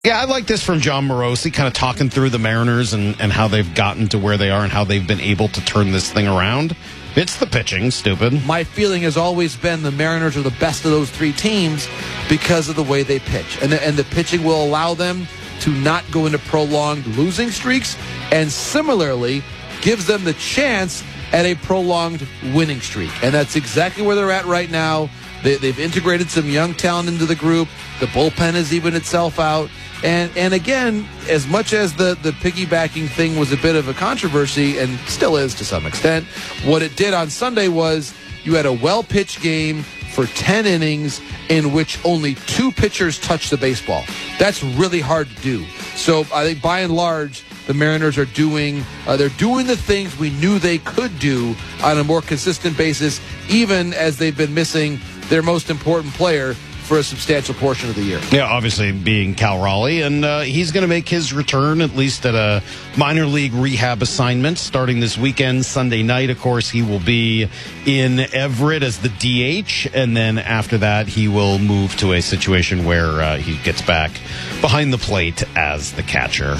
Yeah, I like this from John Morosi, kind of talking through the Mariners and how they've gotten to where they are and how they've been able to turn this thing around. It's the pitching, stupid. My feeling has always been the Mariners are the best of those three teams because of the way they pitch. And the pitching will allow them to not go into prolonged losing streaks, and similarly gives them the chance at a prolonged winning streak. And that's exactly where they're at right now. They've integrated some young talent into the group. The bullpen has evened itself out. And again, as much as the piggybacking thing was a bit of a controversy, and still is to some extent, what it did on Sunday was you had a well-pitched game for 10 innings in which only 2 pitchers touched the baseball. That's really hard to do. So I think by and large, the Mariners are doing the things we knew they could do on a more consistent basis, even as they've been missing their most important player for a substantial portion of the year. Yeah, obviously being Cal Raleigh, and he's going to make his return at least at a minor league rehab assignment starting this weekend. Sunday night, of course, he will be in Everett as the DH, and then after that, he will move to a situation where he gets back behind the plate as the catcher.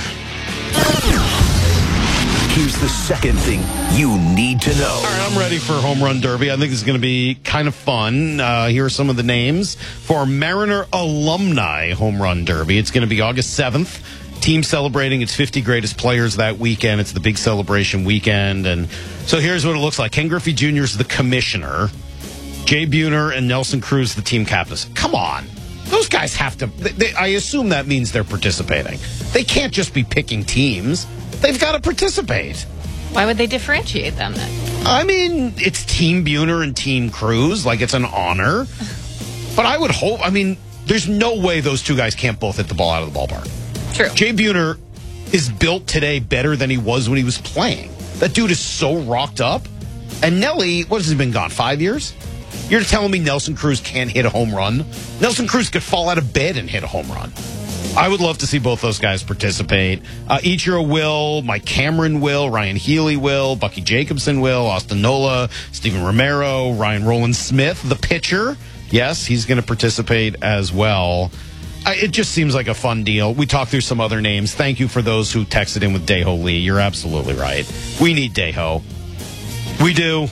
Here's the second thing you need to know. All right, I'm ready for Home Run Derby. I think this is going to be kind of fun. Here are some of the names for Mariner Alumni Home Run Derby. It's going to be August 7th. Team celebrating its 50 greatest players that weekend. It's the big celebration weekend. And so here's what it looks like. Ken Griffey Jr. is the commissioner. Jay Buhner and Nelson Cruz, the team captains. Come on. Those guys have to... I assume that means they're participating. They can't just be picking teams. They've got to participate. Why would they differentiate them then? I mean, it's Team Buhner and Team Cruz. Like, it's an honor. But I would hope... I mean, there's no way those two guys can't both hit the ball out of the ballpark. True. Jay Buhner is built today better than he was when he was playing. That dude is so rocked up. And Nelly, what has he been gone, 5 years? You're telling me Nelson Cruz can't hit a home run? Nelson Cruz could fall out of bed and hit a home run. I would love to see both those guys participate. Ichiro will, Mike Cameron will, Ryan Healy will, Bucky Jacobson will, Austin Nola, Steven Romero, Ryan Rowland-Smith, the pitcher. Yes, he's going to participate as well. It just seems like a fun deal. We talked through some other names. Thank you for those who texted in with Daeho Lee. You're absolutely right. We need Daeho. We do.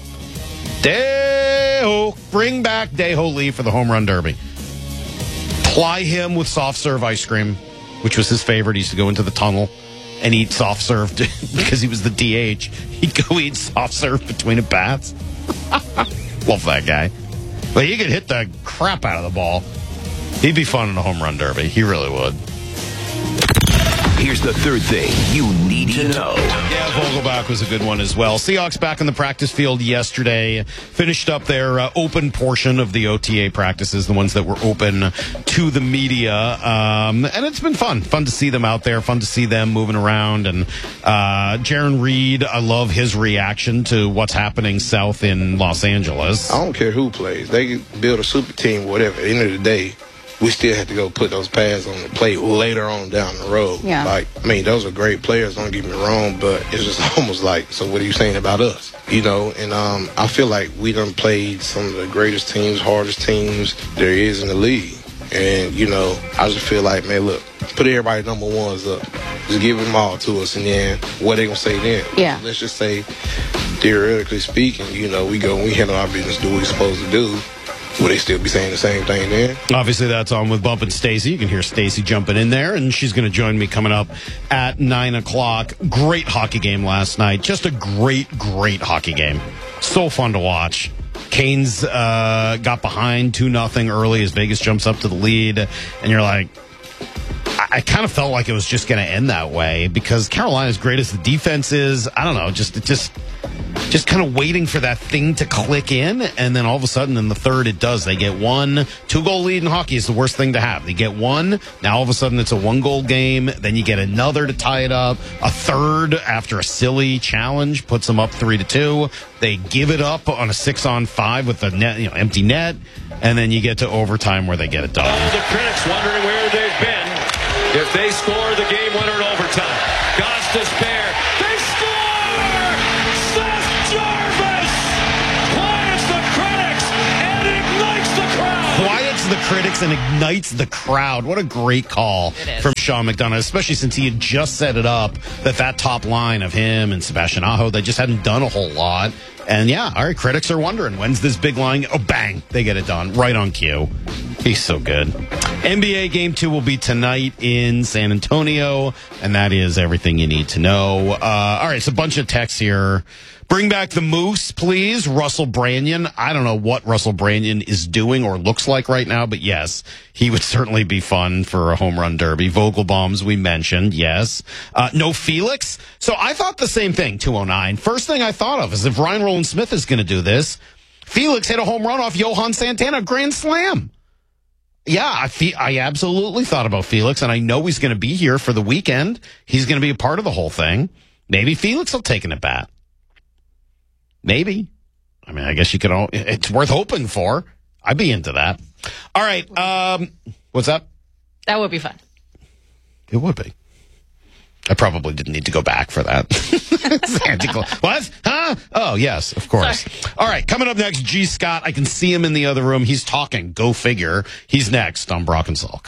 Daeho. Bring back Daeho Lee for the Home Run Derby. Ply him with soft serve ice cream, which was his favorite. He used to go into the tunnel and eat soft serve because he was the DH. He'd go eat soft serve between at bats. Love that guy. But he could hit the crap out of the ball. He'd be fun in a home run derby. He really would. Here's the third thing you need to know. Yeah, Vogelbach was a good one as well. Seahawks back in the practice field yesterday. Finished up their open portion of the OTA practices, the ones that were open to the media. And it's been fun. Fun to see them out there. Fun to see them moving around. And Jaron Reed, I love his reaction to what's happening south in Los Angeles. I don't care who plays. They can build a super team, whatever. At the end of the day, we still have to go put those pads on the plate later on down the road. Yeah. Like, I mean, those are great players, don't get me wrong, but it's just almost like, so what are you saying about us? You know, and I feel like we done played some of the greatest teams, hardest teams there is in the league. And, you know, I just feel like, man, look, put everybody number ones up. Just give them all to us, and then what they going to say then? Yeah. Let's just say, theoretically speaking, you know, we go and we handle our business, do what we're supposed to do. Will they still be saying the same thing then? Obviously, that's on with Bump and Stacy. You can hear Stacy jumping in there, and she's going to join me coming up at 9 o'clock. Great hockey game last night. Just a great hockey game. So fun to watch. Canes got behind 2-0 early as Vegas jumps up to the lead, and you're like, I kind of felt like it was just going to end that way because Carolina, as great as the defense is, I don't know, just kind of waiting for that thing to click in, and then all of a sudden in the third it does. They get 1 2-goal lead in hockey is the worst thing to have. They get one, now all of a sudden it's a 1-goal game, then you get another to tie it up, a third after a silly challenge puts them up 3-2. They give it up on a 6-on-5 with a net, empty net, and then you get to overtime where they get it done. All the critics wondering where they've been if they score the game winner in overtime. God's despair. They score! Seth Jarvis quiets the critics and ignites the crowd. Quiets the critics and ignites the crowd. What a great call from Sean McDonough, especially since he had just set it up that top line of him and Sebastian Aho, they just hadn't done a whole lot. And yeah, all right, critics are wondering, when's this big line? Oh, bang, they get it done right on cue. He's so good. NBA Game 2 will be tonight in San Antonio, and that is everything you need to know. All right, so a bunch of texts here. Bring back the Moose, please. Russell Branyan. I don't know what Russell Branyan is doing or looks like right now, but yes, he would certainly be fun for a home run derby. Vogelbaum's we mentioned, yes. No Felix. So I thought the same thing, 209. First thing I thought of is if Ryan Roland Smith is going to do this, Felix hit a home run off Johan Santana, grand slam. Yeah, I absolutely thought about Felix, and I know he's going to be here for the weekend. He's going to be a part of the whole thing. Maybe Felix will take an at bat. Maybe. I mean, I guess you could all, it's worth hoping for. I'd be into that. All right. What's up? That would be fun. It would be. I probably didn't need to go back for that. Santa Claus. What? Huh? Oh, yes, of course. Sorry. All right. Coming up next, G. Scott. I can see him in the other room. He's talking. Go figure. He's next on Brock and Salk.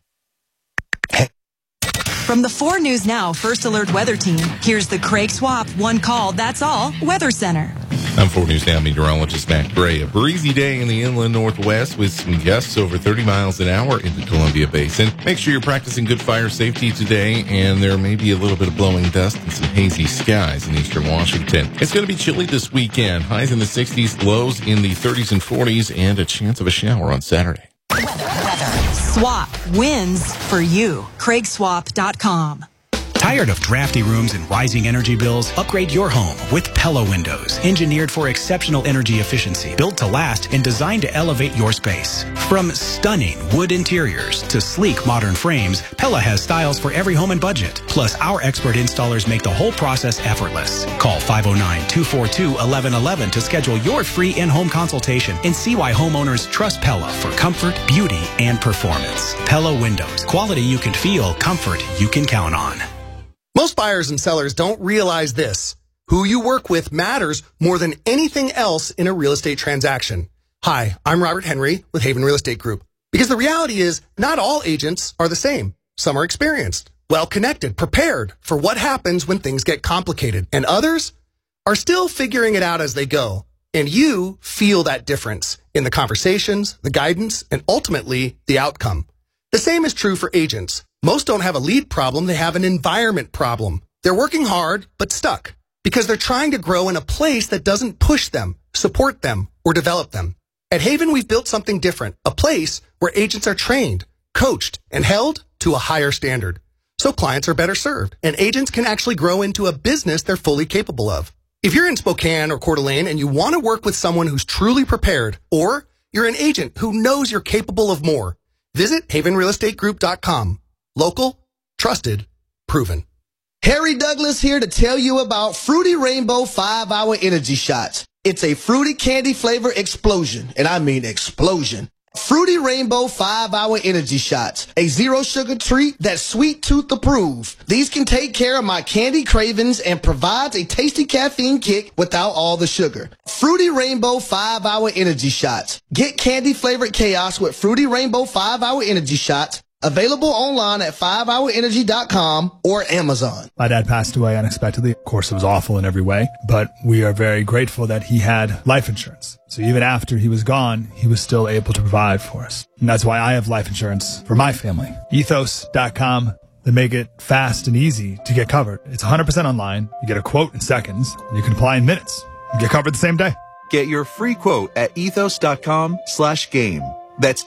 From the 4 News Now First Alert Weather Team, here's the Craig Swap One Call, That's All Weather Center. I'm 4 News Now meteorologist Matt Gray. A breezy day in the inland northwest with some gusts over 30 miles an hour in the Columbia Basin. Make sure you're practicing good fire safety today, and there may be a little bit of blowing dust and some hazy skies in eastern Washington. It's going to be chilly this weekend. Highs in the 60s, lows in the 30s and 40s, and a chance of a shower on Saturday. Weather. Swap wins for you. CraigSwap.com. Tired of drafty rooms and rising energy bills? Upgrade your home with Pella Windows. Engineered for exceptional energy efficiency, built to last, and designed to elevate your space. From stunning wood interiors to sleek modern frames, Pella has styles for every home and budget. Plus, our expert installers make the whole process effortless. Call 509-242-1111 to schedule your free in-home consultation and see why homeowners trust Pella for comfort, beauty, and performance. Pella Windows. Quality you can feel, comfort you can count on. Most buyers and sellers don't realize this. Who you work with matters more than anything else in a real estate transaction. Hi, I'm Robert Henry with Haven Real Estate Group. Because the reality is, not all agents are the same. Some are experienced, well-connected, prepared for what happens when things get complicated. And others are still figuring it out as they go. And you feel that difference in the conversations, the guidance, and ultimately the outcome. The same is true for agents. Most don't have a lead problem, they have an environment problem. They're working hard, but stuck, because they're trying to grow in a place that doesn't push them, support them, or develop them. At Haven, we've built something different, a place where agents are trained, coached, and held to a higher standard. So clients are better served, and agents can actually grow into a business they're fully capable of. If you're in Spokane or Coeur d'Alene and you want to work with someone who's truly prepared, or you're an agent who knows you're capable of more, visit havenrealestategroup.com. Local, trusted, proven. Harry Douglas here to tell you about Fruity Rainbow 5-Hour Energy Shots. It's a fruity candy flavor explosion, and I mean explosion. Fruity Rainbow 5-Hour Energy Shots, a zero sugar treat that's sweet tooth approved. These can take care of my candy cravings and provides a tasty caffeine kick without all the sugar. Fruity Rainbow 5-Hour Energy Shots. Get candy flavored chaos with Fruity Rainbow 5-Hour Energy Shots. Available online at 5hourenergy.com or Amazon. My dad passed away unexpectedly. Of course, it was awful in every way, but we are very grateful that he had life insurance. So even after he was gone, he was still able to provide for us. And that's why I have life insurance for my family. Ethos.com. They make it fast and easy to get covered. It's 100% online. You get a quote in seconds. You can apply in minutes. You get covered the same day. Get your free quote at ethos.com/game. That's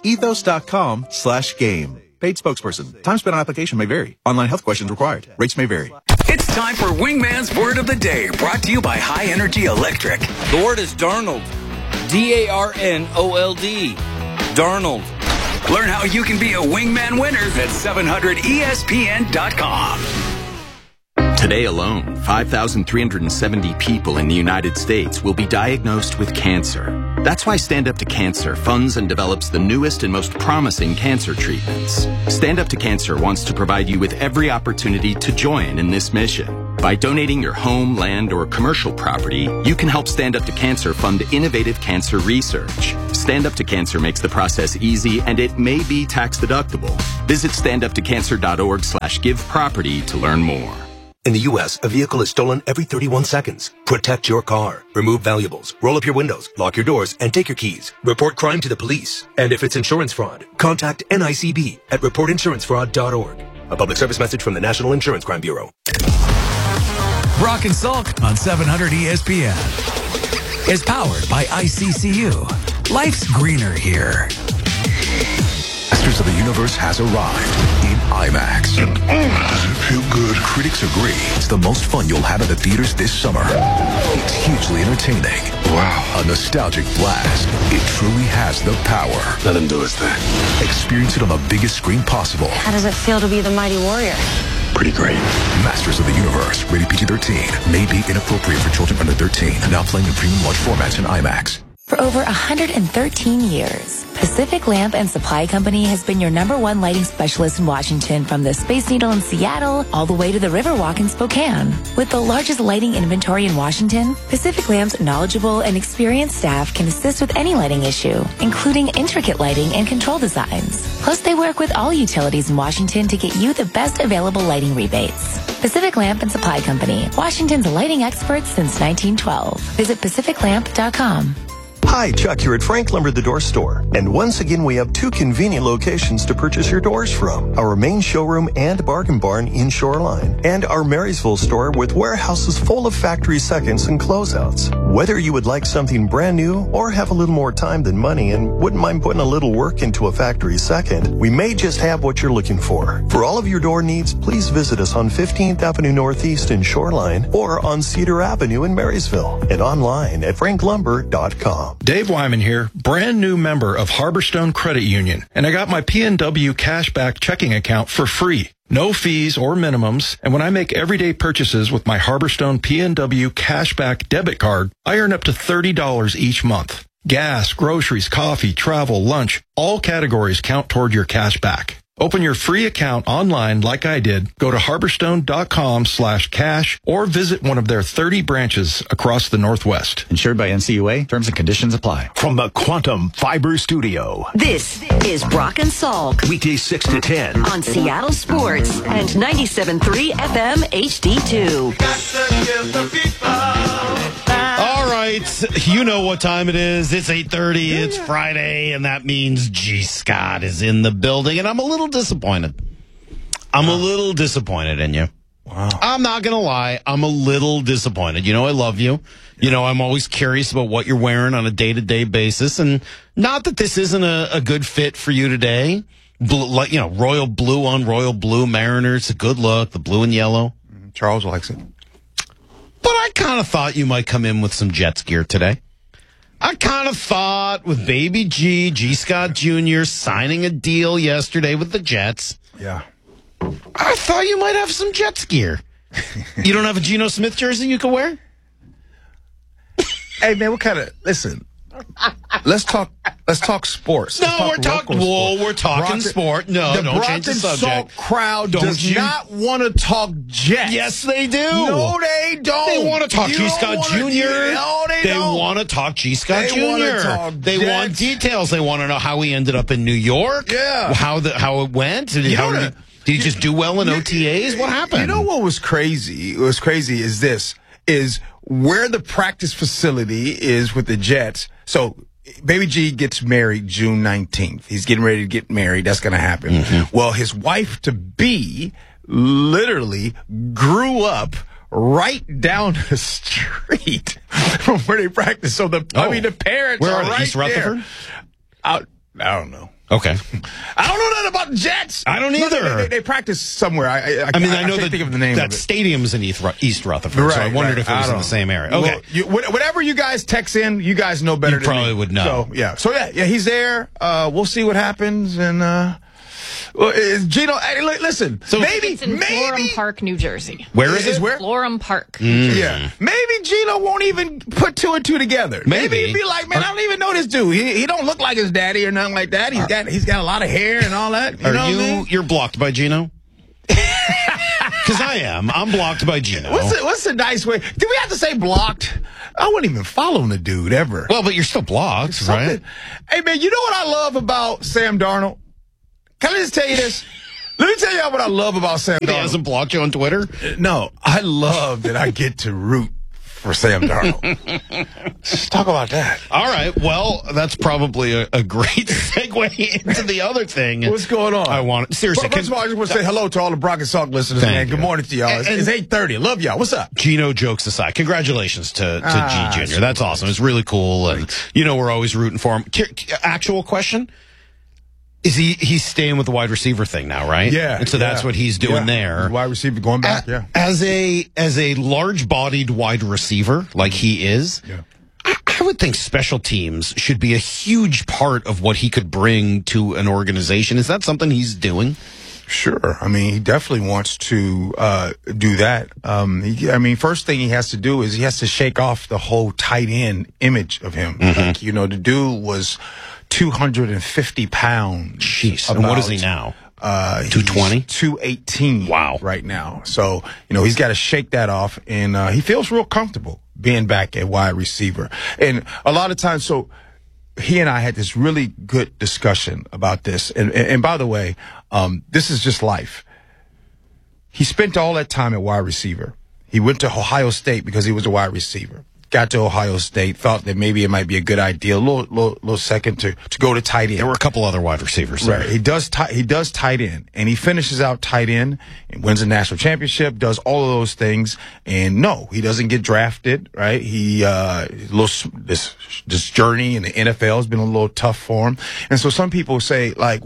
ethos.com/game. Paid spokesperson. Time spent on application may vary. Online health questions required. Rates may vary. It's time for Wingman's Word of the Day, brought to you by High Energy Electric. The word is Darnold. D-A-R-N-O-L-D. Darnold. Learn how you can be a Wingman winner at 700ESPN.com. Today alone, 5,370 people in the United States will be diagnosed with cancer. That's why Stand Up to Cancer funds and develops the newest and most promising cancer treatments. Stand Up to Cancer wants to provide you with every opportunity to join in this mission. By donating your home, land, or commercial property, you can help Stand Up to Cancer fund innovative cancer research. Stand Up to Cancer makes the process easy, and it may be tax deductible. Visit standuptocancer.org/giveproperty to learn more. In the U.S., a vehicle is stolen every 31 seconds. Protect your car. Remove valuables. Roll up your windows. Lock your doors. And take your keys. Report crime to the police. And if it's insurance fraud, contact NICB at reportinsurancefraud.org. A public service message from the National Insurance Crime Bureau. Brock and Salk on 700 ESPN is powered by ICCU. Life's greener here. Masters of the Universe has arrived in IMAX. And does it feel good? Critics agree it's the most fun you'll have at the theaters this summer. It's hugely entertaining. Wow. A nostalgic blast. It truly has the power. Let him do his thing. Experience it on the biggest screen possible. How does it feel to be the mighty warrior? Pretty great. Masters of the Universe, rated PG-13. May be inappropriate for children under 13. Now playing in premium large formats in IMAX. For over 113 years, Pacific Lamp and Supply Company has been your #1 lighting specialist in Washington, from the Space Needle in Seattle all the way to the Riverwalk in Spokane. With the largest lighting inventory in Washington, Pacific Lamp's knowledgeable and experienced staff can assist with any lighting issue, including intricate lighting and control designs. Plus, they work with all utilities in Washington to get you the best available lighting rebates. Pacific Lamp and Supply Company, Washington's lighting experts since 1912. Visit pacificlamp.com. Hi, Chuck here at Frank Lumber the Door Store. And once again, we have 2 convenient locations to purchase your doors from. Our main showroom and bargain barn in Shoreline. And our Marysville store with warehouses full of factory seconds and closeouts. Whether you would like something brand new or have a little more time than money and wouldn't mind putting a little work into a factory second, we may just have what you're looking for. For all of your door needs, please visit us on 15th Avenue Northeast in Shoreline or on Cedar Avenue in Marysville and online at franklumber.com. Dave Wyman here, brand new member of Harborstone Credit Union, and I got my PNW cashback checking account for free. No fees or minimums, and when I make everyday purchases with my Harborstone PNW cashback debit card, I earn up to $30 each month. Gas, groceries, coffee, travel, lunch, all categories count toward your cashback. Open your free account online like I did. Go to harborstone.com/cash or visit one of their 30 branches across the Northwest. Insured by NCUA. Terms and conditions apply. From the Quantum Fiber Studio. This is Brock and Salk. Weekdays 6 to 10. On Seattle Sports and 97.3 FM HD2. All right, you know what time it is. It's 8:30. It's Friday, and that means G. Scott is in the building, and I'm a little disappointed. I'm a little disappointed in you. Wow. I'm not going to lie. I'm a little disappointed. You know, I love you. You know, I'm always curious about what you're wearing on a day-to-day basis, and not that this isn't a good fit for you today. Like, you know, royal blue on royal blue Mariners, a good look, the blue and yellow. Charles likes it. But I kind of thought you might come in with some Jets gear today. I kind of thought with Baby G, G. Scott Jr. signing a deal yesterday with the Jets. Yeah. I thought you might have some Jets gear. You don't have a Geno Smith jersey you can wear? Hey, man, listen. Let's talk sports. No, we're talking sport. No, don't change the subject. The Brock and Salk crowd does not want to talk Jets. Yes, they do. No, they don't. They want to talk G. Scott Jr. No, they don't. Want to talk G. Scott Jr. They want details. They want to know how he ended up in New York. Yeah. How it went. Did he just do well in OTAs? What happened? You know what was crazy? What was crazy is where the practice facility is with the Jets. So Baby G gets married June 19th. He's getting ready to get married. That's going to happen. Mm-hmm. Well, his wife-to-be literally grew up right down the street from where they practice. So the parents where are they? right East Rutherford? I don't know. Okay. I don't know nothing about the Jets. I don't either. They practice somewhere. I know can't think of the name that of it. stadium's in East Rutherford, right, so I wondered if it was in the same area. Okay. Well, whatever you guys text in, you guys know better than me. You probably would know. So yeah, he's there. We'll see what happens. And Geno, hey, listen. So maybe Florham Park, New Jersey. Where is it? Where? Florham Park. Yeah. Maybe Geno won't even put 2 and 2 together. Maybe he'd be like, man, I don't even know this dude. He don't look like his daddy or nothing like that. He's got a lot of hair and all that. You know what I mean? You're blocked by Geno? Because I am. I'm blocked by Gino. What's the nice way? Do we have to say blocked? I wouldn't even follow the dude ever. Well, but you're still blocked, right? Hey, man, you know what I love about Sam Darnold? Can I just tell you this? Let me tell you what I love about Sam Darnold. He hasn't blocked you on Twitter? No, I love that I get to root for Sam Darnold. Let's talk about that. All right. Well, that's probably a great segue into the other thing. What's going on? I want seriously. First of all, I just want to say hello to all the Brock and Salk listeners, man. Good morning to y'all. It's 8:30. Love y'all. What's up? Gino, jokes aside, congratulations to G Jr. That's awesome. It's really cool. And, we're always rooting for him. Actual question. Is he's staying with the wide receiver thing now, right? Yeah. And so that's what he's doing there. He's wide receiver going back, yeah. As a large-bodied wide receiver like he is, I would think special teams should be a huge part of what he could bring to an organization. Is that something he's doing? Sure. I mean, he definitely wants to do that. First thing he has to do is he has to shake off the whole tight end image of him. Like, the dude was 250 pounds. Jeez. And what is he now? 220? 218. Wow. Right now. So, he's got to shake that off, and he feels real comfortable being back at wide receiver. And a lot of times, so he and I had this really good discussion about this. And by the way, this is just life. He spent all that time at wide receiver. He went to Ohio State because he was a wide receiver. Got to Ohio State, thought that maybe it might be a good idea, a little second to go to tight end. There were a couple other wide receivers there. Right. He does tight end, and he finishes out tight end and wins a national championship, does all of those things. And no, he doesn't get drafted, right? This journey in the NFL has been a little tough for him. And so some people say, like,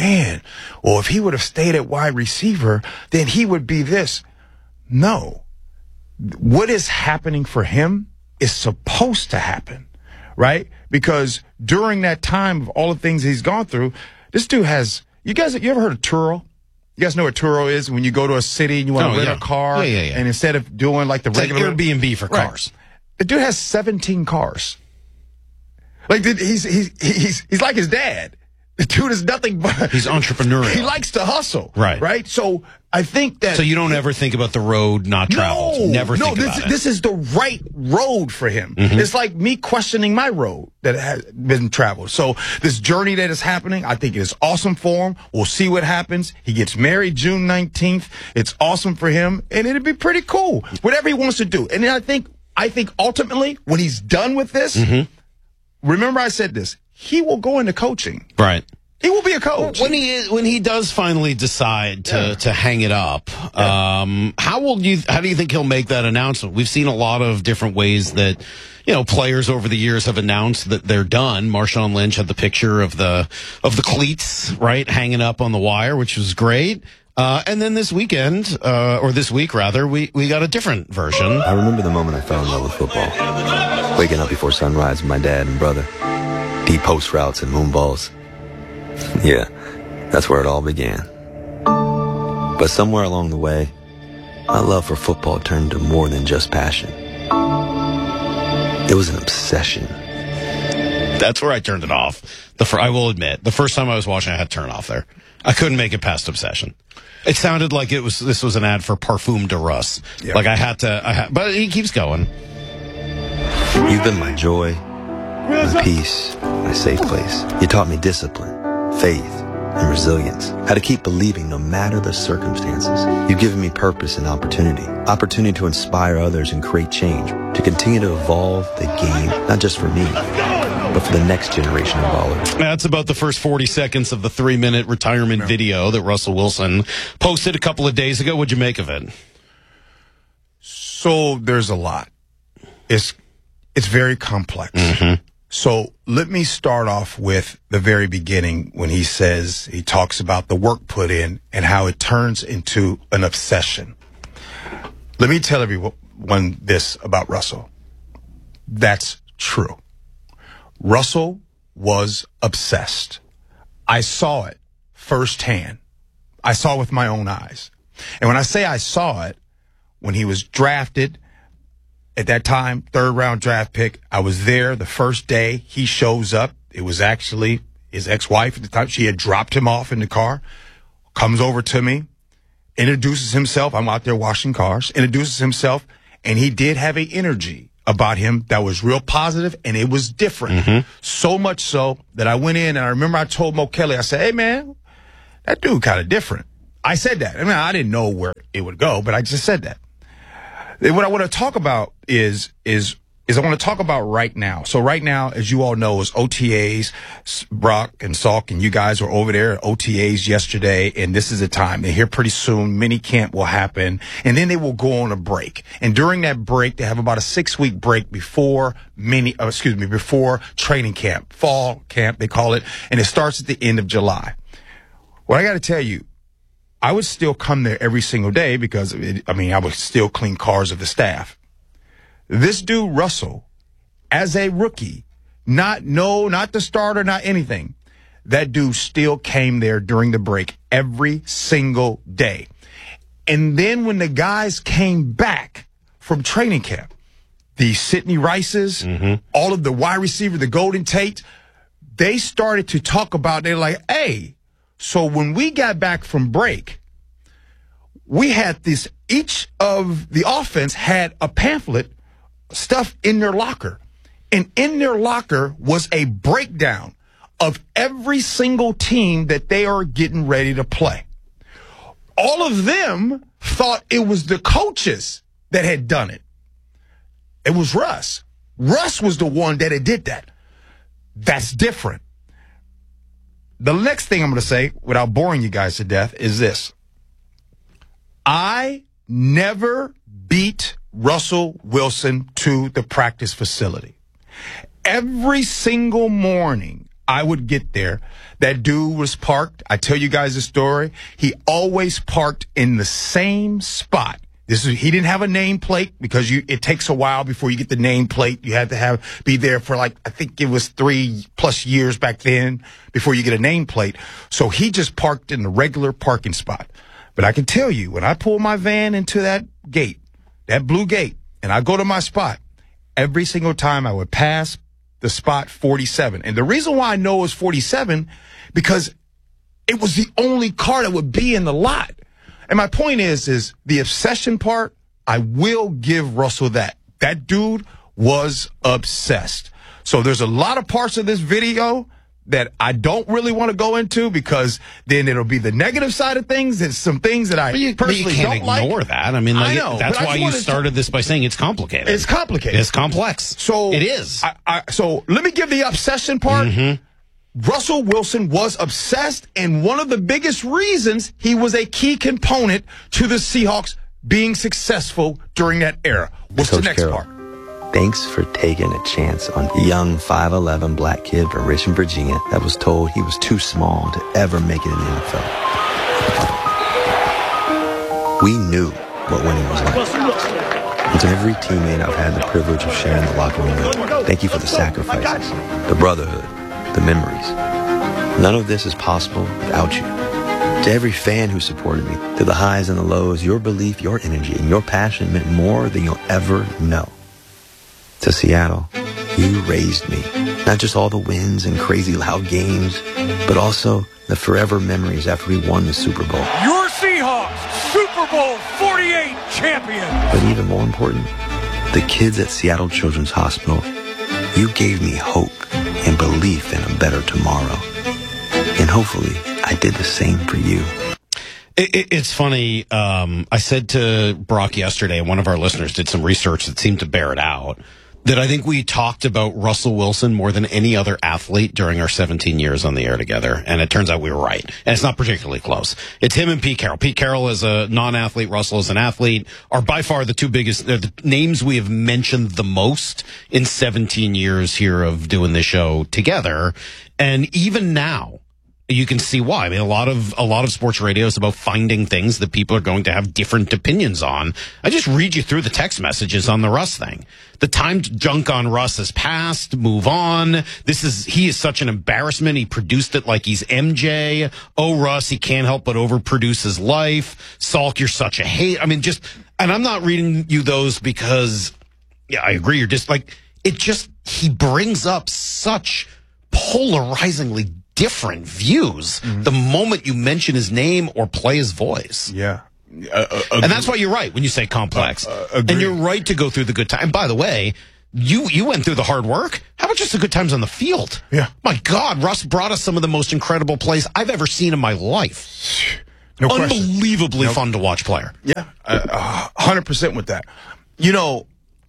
if he would have stayed at wide receiver, then he would be this. No. What is happening for him is supposed to happen, right? Because during that time of all the things he's gone through, this dude you ever heard of Turo? You guys know what Turo is? When you go to a city and you want to rent a car, and instead of doing like the regular Airbnb for cars, the dude has 17 cars. Like he's like his dad. The dude is nothing but... He's entrepreneurial. He likes to hustle. Right. Right? So I think that... So you don't ever think about the road not traveled? Never think about it. This is the right road for him. It's like me questioning my road that has been traveled. So this journey that is happening, I think it is awesome for him. We'll see what happens. He gets married June 19th. It's awesome for him. And it'd be pretty cool. Whatever he wants to do. And then I think ultimately, when he's done with this, remember I said this, he will go into coaching. Right. He will be a coach. When he does finally decide to hang it up, how do you think he'll make that announcement? We've seen a lot of different ways that, players over the years have announced that they're done. Marshawn Lynch had the picture of the cleats, right, hanging up on the wire, which was great. And then this week rather, we got a different version. I remember the moment I fell in love with football. Waking up before sunrise with my dad and brother. Deep post routes and moon balls. Yeah, that's where it all began. But somewhere along the way, my love for football turned to more than just passion. It was an obsession. That's where I turned it off. I will admit, the first time I was watching, I had to turn it off there. I couldn't make it past obsession. It sounded like this was an ad for Parfum de Russe. Yep. Like but he keeps going. You've been my joy, my peace, my safe place. You taught me discipline, faith, and resilience. How to keep believing no matter the circumstances. You've given me purpose and opportunity. Opportunity to inspire others and create change. To continue to evolve the game, not just for me, but for the next generation of ballers. That's about the first 40 seconds of the 3-minute retirement video that Russell Wilson posted a couple of days ago. What'd you make of it? So there's a lot. It's very complex. So let me start off with the very beginning when he talks about the work put in and how it turns into an obsession. Let me tell everyone this about Russell. That's true. Russell was obsessed. I saw it firsthand. I saw it with my own eyes. And when I say I saw it, when he was drafted, at that time, 3rd round draft pick, I was there the first day he shows up. It was actually his ex-wife at the time. She had dropped him off in the car, comes over to me, introduces himself. I'm out there washing cars, introduces himself, and he did have an energy about him that was real positive, and it was different. So much so that I went in, and I remember I told Mo Kelly, I said, hey, man, that dude kind of different. I said that. I mean, I didn't know where it would go, but I just said that. What I want to talk about is I want to talk about right now. So right now, as you all know, is OTAs. Brock and Salk and you guys were over there at OTAs yesterday, and this is the time. They're here pretty soon. Mini camp will happen, and then they will go on a break. And during that break, they have about a 6-week break before before training camp, fall camp, they call it, and it starts at the end of July. Well, I got to tell you, I would still come there every single day because, I would still clean cars of the staff. This dude, Russell, as a rookie, not the starter, not anything, that dude still came there during the break every single day. And then when the guys came back from training camp, the Sidney Rices, all of the wide receiver, the Golden Tate, they started to talk about, they're like, hey, so when we got back from break, we had this, each of the offense had a pamphlet stuff in their locker. And in their locker was a breakdown of every single team that they are getting ready to play. All of them thought it was the coaches that had done it. It was Russ. Russ was the one that had did that. That's different. The next thing I'm going to say, without boring you guys to death, is this. I never beat Russell Wilson to the practice facility. Every single morning I would get there, that dude was parked. I tell you guys the story. He always parked in the same spot. He didn't have a nameplate because it takes a while before you get the nameplate. You had to be there for I think it was 3+ years back then before you get a nameplate. So he just parked in the regular parking spot. But I can tell you, when I pull my van into that gate, that blue gate, and I go to my spot, every single time I would pass the spot 47. And the reason why I know it was 47, because it was the only car that would be in the lot. And my point is the obsession part, I will give Russell that. That dude was obsessed. So there's a lot of parts of this video that I don't really want to go into because then it'll be the negative side of things. There's some things that I personally don't like. You can't ignore that. I mean, I know, that's why you started this by saying it's complicated. It's complicated. It's complex. So it is. So let me give the obsession part. Russell Wilson was obsessed, and one of the biggest reasons he was a key component to the Seahawks being successful during that era. What's Coach the next Carroll, part? Thanks for taking a chance on a young 5'11" black kid from Richmond, Virginia that was told he was too small to ever make it in the NFL. We knew what winning was like. And to every teammate I've had the privilege of sharing the locker room with, thank you for the sacrifices, the brotherhood, the memories. None of this is possible without you. To every fan who supported me, to the highs and the lows, your belief, your energy, and your passion meant more than you'll ever know. To Seattle, you raised me. Not just all the wins and crazy loud games, but also the forever memories after we won the Super Bowl. Your Seahawks, Super Bowl 48 champion. But even more important, the kids at Seattle Children's Hospital, you gave me hope and belief in a better tomorrow. And hopefully, I did the same for you. It's funny. I said to Brock yesterday, one of our listeners did some research that seemed to bear it out, that I think we talked about Russell Wilson more than any other athlete during our 17 years on the air together. And it turns out we were right. And it's not particularly close. It's him and Pete Carroll. Pete Carroll is a non-athlete. Russell is an athlete. Are by far the two biggest, the names we have mentioned the most in 17 years here of doing this show together. And even now, you can see why. I mean, a lot of sports radio is about finding things that people are going to have different opinions on. I just read you through the text messages on the Russ thing. The time to junk on Russ has passed. Move on. He is such an embarrassment. He produced it like he's MJ. Oh, Russ, he can't help but overproduce his life. Salk, you're such a hate. I mean, and I'm not reading you those because, yeah, I agree. You're just he brings up such polarizingly different views the moment you mention his name or play his voice. Yeah. And that's why you're right when you say complex. And you're right to go through the good time. And by the way, you went through the hard work. How about just the good times on the field? Yeah. My God, Russ brought us some of the most incredible plays I've ever seen in my life. No Unbelievably fun to watch player. Yeah, 100% with that. You know,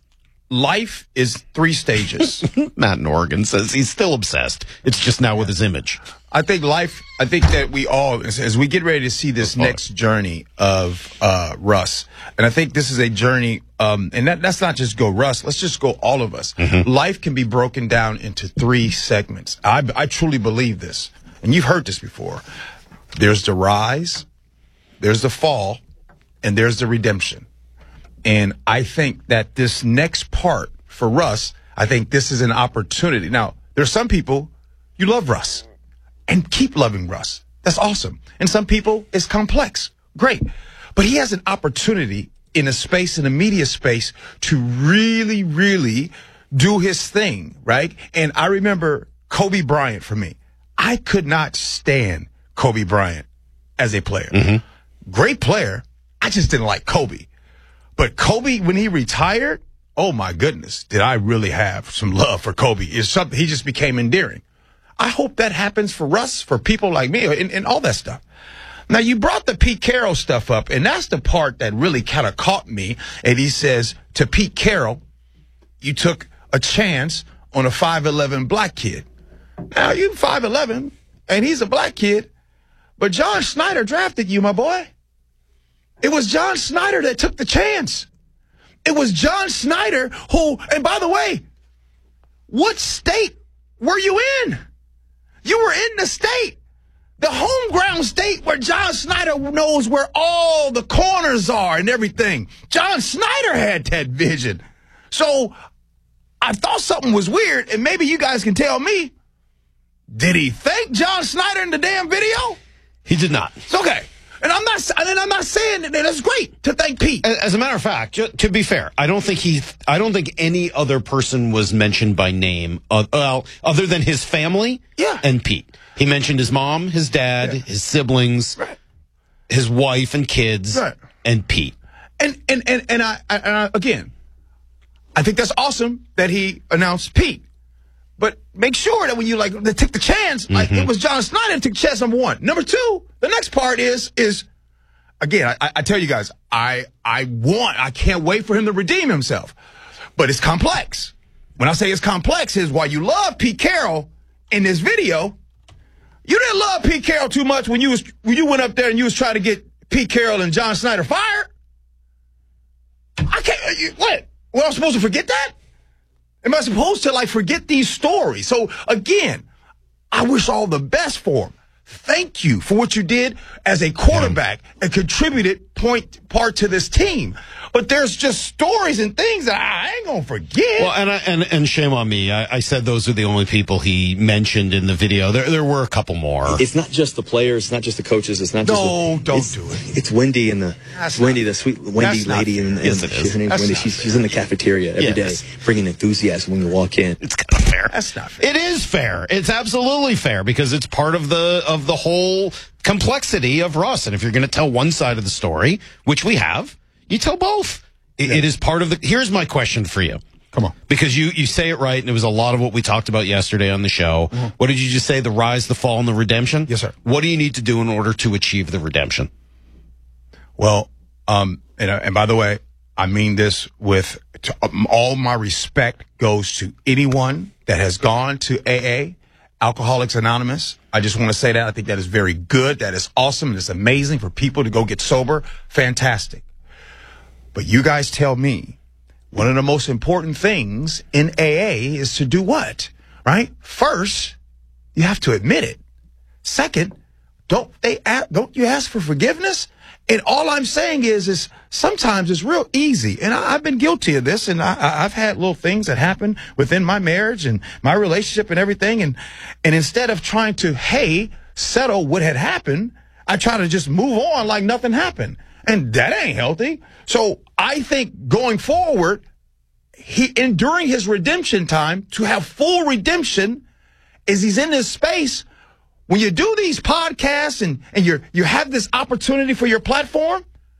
life is 3 stages. Matt in Oregon says he's still obsessed. It's just now with his image. I think that we all, as we get ready to see this next journey of Russ, and I think this is a journey, and that's not just go Russ, let's just go all of us. Mm-hmm. Life can be broken down into 3 segments. I truly believe this, and you've heard this before. There's the rise, there's the fall, and there's the redemption. And I think that this next part for Russ, I think this is an opportunity. Now, there's some people, you love Russ. And keep loving Russ. That's awesome. And some people, it's complex. Great. But he has an opportunity in a space, in a media space, to really, really do his thing, right? And I remember Kobe Bryant for me. I could not stand Kobe Bryant as a player. Mm-hmm. Great player. I just didn't like Kobe. But Kobe, when he retired, oh my goodness, did I really have some love for Kobe. It's something, he just became endearing. I hope that happens for Russ, for people like me, and all that stuff. Now, you brought the Pete Carroll stuff up, and that's the part that really kind of caught me. And he says, to Pete Carroll, you took a chance on a 5'11" black kid. Now, you 5'11", and he's a black kid, but John Snyder drafted you, my boy. It was John Snyder that took the chance. It was John Snyder who, and by the way, what state were you in? You were in the state, the home ground state where John Snyder knows where all the corners are and everything. John Snyder had that vision. So I thought something was weird, and maybe you guys can tell me, did he thank John Snyder in the damn video? He did not. It's okay. And I'm not saying that that's great to thank Pete. As a matter of fact, to be fair, I don't think any other person was mentioned by name, other than his family and Pete. He mentioned his mom, his dad, his siblings, his wife and kids, and Pete. And I again, I think that's awesome that he announced Pete. But make sure that when you they took the chance, like it was John Snyder that took the chance, number 1. Number 2, the next part is again, I tell you guys, I can't wait for him to redeem himself. But it's complex. When I say it's complex, is why you love Pete Carroll in this video. You didn't love Pete Carroll too much when you went up there and you was trying to get Pete Carroll and John Snyder fired. I can't. What? Well, I'm supposed to forget that? Am I supposed to part these stories? So again, I wish all the best for him. Thank you for what you did as a quarterback and contributed part to this team. But there's just stories and things that I ain't gonna forget. Well, and shame on me. I said those are the only people he mentioned in the video. There were a couple more. It's not just the players. It's not just the coaches. It's not just don't do it. It's Wendy and the sweet Wendy lady, and yes, it is. Her name's Wendy. She's in the cafeteria every day, bringing enthusiasm when you walk in. It's kind of fair. That's not fair. It is fair. It's absolutely fair because it's part of the whole complexity of Russ. And if you're going to tell one side of the story, which we have, you tell both. It is part of the. Here's my question for you. Come on. Because you say it right, and it was a lot of what we talked about yesterday on the show. Mm-hmm. What did you just say? The rise, the fall, and the redemption? Yes, sir. What do you need to do in order to achieve the redemption? Well, and by the way, I mean this with all my respect goes to anyone that has gone to AA, Alcoholics Anonymous. I just want to say that. I think that is very good. That is awesome. And it's amazing for people to go get sober. Fantastic. But you guys tell me, one of the most important things in AA is to do what? Right? First, you have to admit it. Second, don't you ask for forgiveness? And all I'm saying is sometimes it's real easy. And I've been guilty of this, and I've had little things that happen within my marriage and my relationship and everything. And instead of trying to, settle what had happened, I try to just move on like nothing happened. And that ain't healthy. So I think going forward, during his redemption time, to have full redemption, is he's in this space. When you do these podcasts and you have this opportunity for your platform,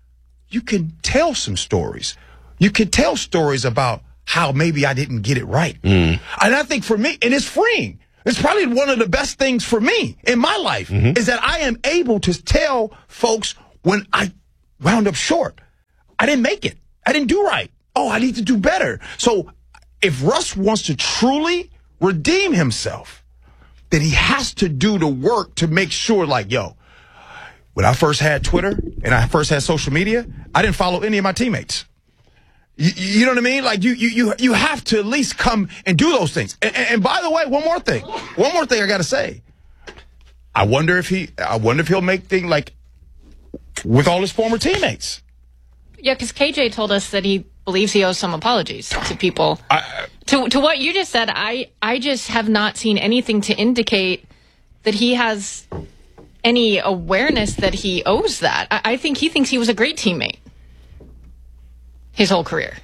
you can tell some stories. You can tell stories about how maybe I didn't get it right. And I think for me, and it's freeing. It's probably one of the best things for me in my life is that I am able to tell folks when I wound up short. I didn't make it. I didn't do right. Oh, I need to do better. So if Russ wants to truly redeem himself, then he has to do the work to make sure, like, yo, when I first had Twitter and I first had social media, I didn't follow any of my teammates. You know what I mean? Like you have to at least come and do those things. And by the way, one more thing I got to say. I wonder if he'll make things like with all his former teammates. Yeah, because KJ told us that he believes he owes some apologies to people. To what you just said, I just have not seen anything to indicate that he has any awareness that he owes that. I think he thinks he was a great teammate his whole career.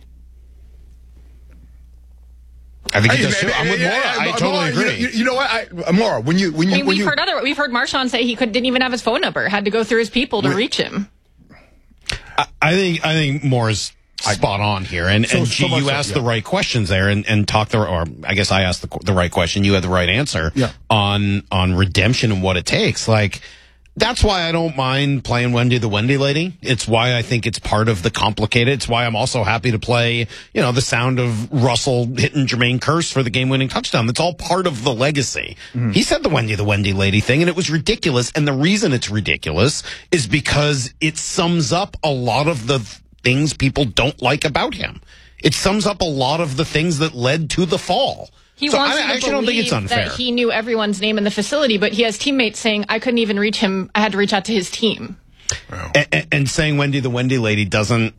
I think he does too. I'm with Maura. I totally agree. You know what, Maura? We've heard Marshawn say he didn't even have his phone number, had to go through his people to reach him. I think Maura's spot on here, and you asked the right questions there, and talked or I guess I asked the right question. You had the right answer on redemption and what it takes. Like, that's why I don't mind playing Wendy the Wendy Lady. It's why I think it's part of the complicated. It's why I'm also happy to play, the sound of Russell hitting Jermaine Kearse for the game-winning touchdown. That's all part of the legacy. He said the Wendy Lady thing, and it was ridiculous. And the reason it's ridiculous is because it sums up a lot of the things people don't like about him. It sums up a lot of the things that led to the fall. I actually don't think it's unfair. That he knew everyone's name in the facility, but he has teammates saying, I couldn't even reach him. I had to reach out to his team. Wow. And saying Wendy the Wendy Lady doesn't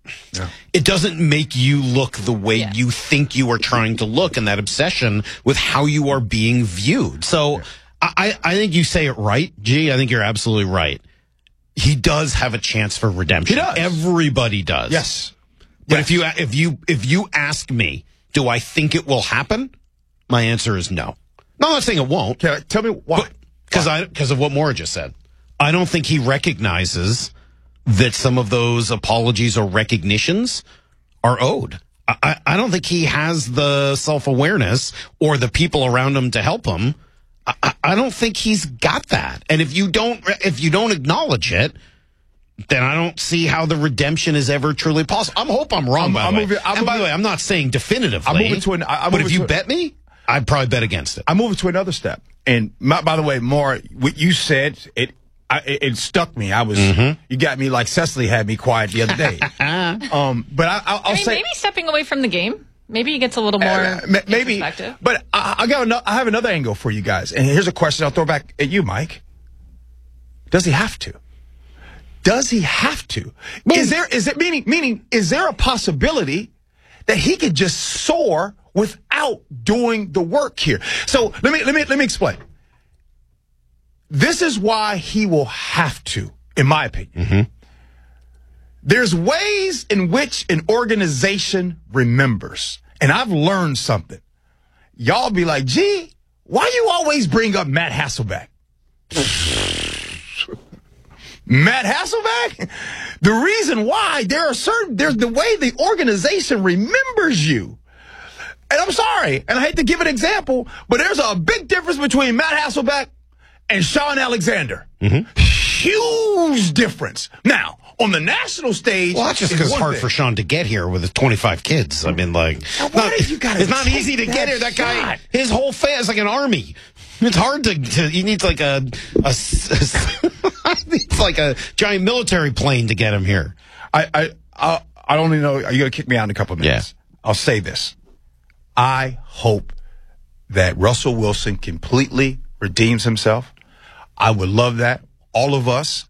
make you look the way you think you are trying to look, and that obsession with how you are being viewed. So I think you say it right, G. I think you're absolutely right. He does have a chance for redemption. He does. Everybody does. Yes. But if you ask me, do I think it will happen? My answer is no. No, I'm not saying it won't. Tell me why. Because of what Maura just said. I don't think he recognizes that some of those apologies or recognitions are owed. I don't think he has the self-awareness or the people around him to help him. I don't think he's got that. And if you don't acknowledge it, then I don't see how the redemption is ever truly possible. I hope I'm wrong, by the way, I'm not saying definitively. But if you bet me, I'd probably bet against it. I'm moving to another step. And by the way, Maura, what you said, it stuck me. You got me like Cecily had me quiet the other day. But I'll say maybe stepping away from the game. Maybe he gets a little more perspective. But I have another angle for you guys. And here's a question I'll throw back at you, Mike. Does he have to? Does he have to? Is there a possibility that he could just soar without doing the work here? So let me explain. This is why he will have to, in my opinion. There's ways in which an organization remembers. And I've learned something. Y'all be like, gee, why you always bring up Matt Hasselbeck? Matt Hasselbeck? The reason why there's the way the organization remembers you. And I'm sorry, and I hate to give an example, but there's a big difference between Matt Hasselbeck and Sean Alexander. Huge difference. Now, on the national stage, well, that's just because it's hard for Sean to get here with his 25 kids. I mean, like, it's not easy to get here. That guy, his whole family is like an army. It's hard to he needs like it's like a giant military plane to get him here. I don't even know. Are you going to kick me out in a couple of minutes? Yeah. I'll say this. I hope that Russell Wilson completely redeems himself. I would love that. All of us